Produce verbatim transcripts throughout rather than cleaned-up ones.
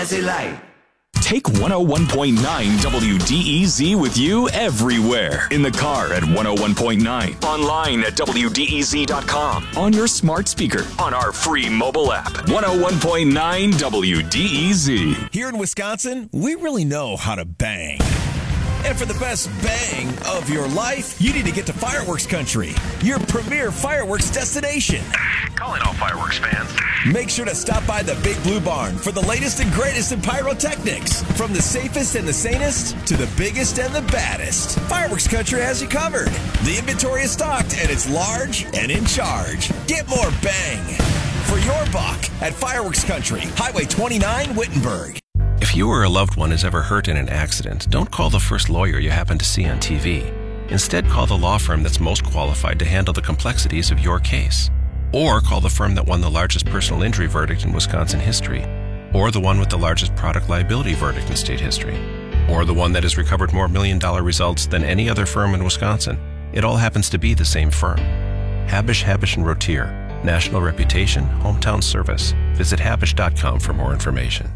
Jesse Light. Take one oh one point nine W D E Z with you everywhere. In the car at one oh one point nine. Online at W D E Z dot com. On your smart speaker. On our free mobile app. one oh one point nine W D E Z. Here in Wisconsin, we really know how to bang. And for the best bang of your life, you need to get to Fireworks Country, your premier fireworks destination. Calling all fireworks fans. Make sure to stop by the Big Blue Barn for the latest and greatest in pyrotechnics. From the safest and the sanest to the biggest and the baddest, Fireworks Country has you covered. The inventory is stocked and it's large and in charge. Get more bang for your buck at Fireworks Country, Highway twenty-nine, Wittenberg. If you or a loved one is ever hurt in an accident, don't call the first lawyer you happen to see on T V. Instead, call the law firm that's most qualified to handle the complexities of your case. Or call the firm that won the largest personal injury verdict in Wisconsin history. Or the one with the largest product liability verdict in state history. Or the one that has recovered more million-dollar results than any other firm in Wisconsin. It all happens to be the same firm. Habush, Habush and Rotier. National reputation, hometown service. Visit habush dot com for more information.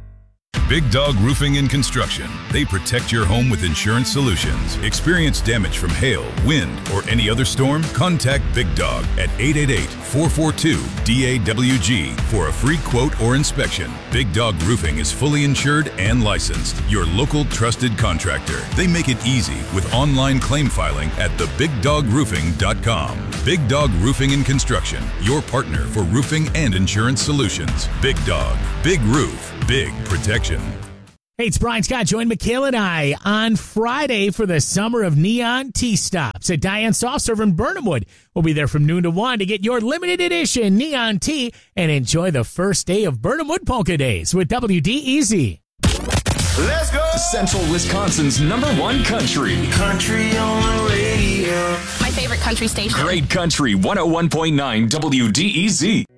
Big Dog Roofing and Construction. They protect your home with insurance solutions. Experience damage from hail, wind, or any other storm? Contact Big Dog at eight eight eight, four four two, D A W G for a free quote or inspection. Big Dog Roofing is fully insured and licensed. Your local trusted contractor. They make it easy with online claim filing at the big dog roofing dot com. Big Dog Roofing and Construction. Your partner for roofing and insurance solutions. Big Dog. Big roof. Big protection. Hey, it's Brian Scott. Join Mikhail and I on Friday for the Summer of Neon Tea Stops at Diane Soft Serve in Burnhamwood. We'll be there from noon to one to get your limited edition neon tea and enjoy the first day of Burnhamwood Polka Days with W D E Z. Let's go! Central Wisconsin's number one country. Country on the radio. My favorite country station. Great Country one oh one point nine W D E Z.